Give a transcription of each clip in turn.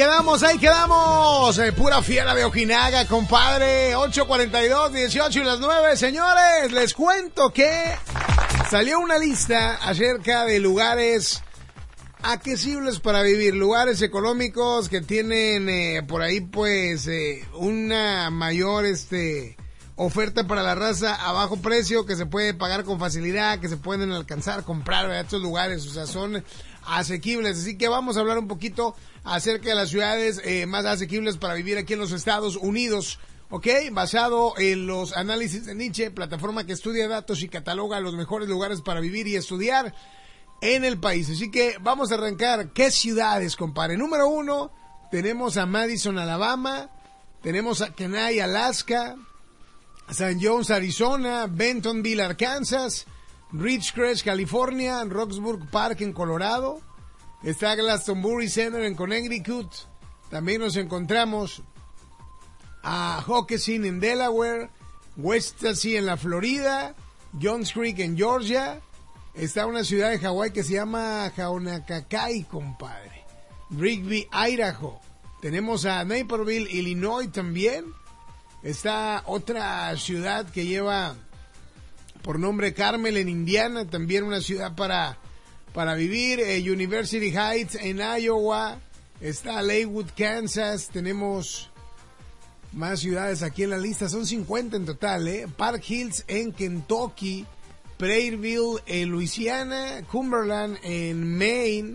Ahí quedamos. Pura fiera de Ojinaga, compadre. 8:42, 18 y las 9. Señores, les cuento que salió una lista acerca de lugares accesibles para vivir, lugares económicos que tienen por ahí pues una mayor oferta para la raza a bajo precio, que se puede pagar con facilidad, que se pueden alcanzar, comprar, ¿verdad? Estos lugares, o sea, son asequibles. Así que vamos a hablar un poquito acerca de las ciudades más asequibles para vivir aquí en los Estados Unidos, ¿ok? Basado en los análisis de Niche, plataforma que estudia datos y cataloga los mejores lugares para vivir y estudiar en el país. Así que vamos a arrancar. ¿Qué ciudades, compadre? Número 1, tenemos a Madison, Alabama, tenemos a Kenai, Alaska, St. John's, Arizona, Bentonville, Arkansas, Ridgecrest, California, Roxburgh Park en Colorado, está Glastonbury Center en Connecticut, también nos encontramos a Hockensin en Delaware, West Tennessee en la Florida, Johns Creek en Georgia, está una ciudad de Hawái que se llama Jaunacacay, compadre, Rigby, Idaho, tenemos a Naperville, Illinois también, está otra ciudad que lleva por nombre Carmel en Indiana, también una ciudad para vivir, University Heights en Iowa, está Lakewood, Kansas, tenemos más ciudades aquí en la lista, son 50 en total, Park Hills en Kentucky, Prairieville en Luisiana, Cumberland en Maine,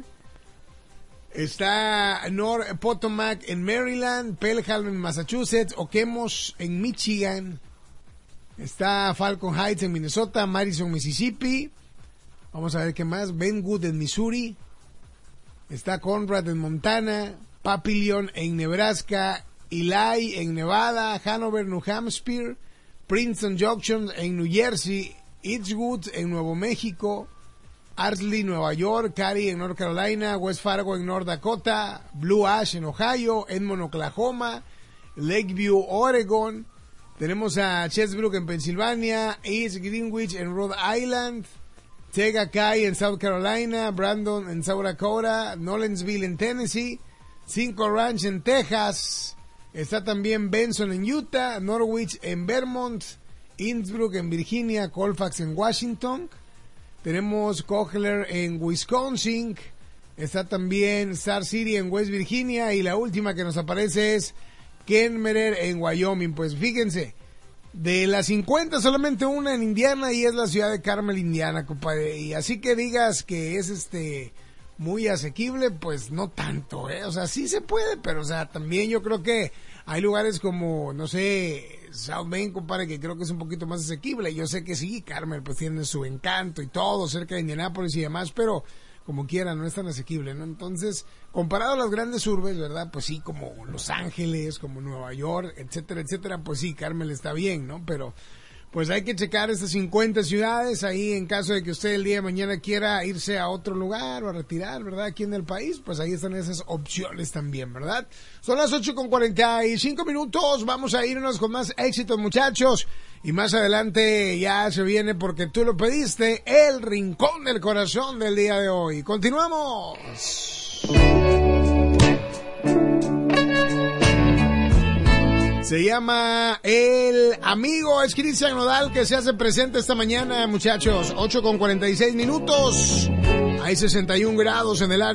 está North Potomac en Maryland, Pelham en Massachusetts, Okemos en Michigan, está Falcon Heights en Minnesota, Madison, Mississippi, vamos a ver qué más, Benwood en Missouri, está Conrad en Montana, Papillion en Nebraska, Ely en Nevada, Hanover, New Hampshire, Princeton Junction en New Jersey, Edgewood en Nuevo México, Ardsley, Nueva York, Cary en North Carolina, West Fargo en North Dakota, Blue Ash en Ohio, Edmond, Oklahoma, Lakeview, Oregon, tenemos a Chesbrook en Pensilvania, East Greenwich en Rhode Island, Tegakay en South Carolina, Brandon en South Dakota, Nolensville en Tennessee, Cinco Ranch en Texas, está también Benson en Utah, Norwich en Vermont, Innsbruck en Virginia, Colfax en Washington, tenemos Cochlear en Wisconsin, está también Star City en West Virginia y la última que nos aparece es Kenmerer en Wyoming. Pues fíjense, de las 50 solamente una en Indiana y es la ciudad de Carmel, Indiana, compadre. Y así que digas que es muy asequible, pues no tanto, o sea, sí se puede, pero o sea, también yo creo que hay lugares como, no sé, South Bend, compadre, que creo que es un poquito más asequible. Yo sé que sí, Carmel pues tiene su encanto y todo, cerca de Indianápolis y demás, pero como quiera, no es tan asequible, ¿no? Entonces, comparado a las grandes urbes, ¿verdad? Pues sí, como Los Ángeles, como Nueva York, etcétera, etcétera, pues sí, Carmel está bien, ¿no? Pero pues hay que checar estas 50 ciudades ahí en caso de que usted el día de mañana quiera irse a otro lugar o a retirar, ¿verdad? Aquí en el país, pues ahí están esas opciones también, ¿verdad? Son las 8:45, vamos a irnos con más éxitos, muchachos, y más adelante ya se viene, porque tú lo pediste, el Rincón del Corazón del día de hoy. ¡Continuamos! Se llama El Amigo, es Cristian Nodal que se hace presente esta mañana, muchachos. 8:46. Hay 61 grados en el área.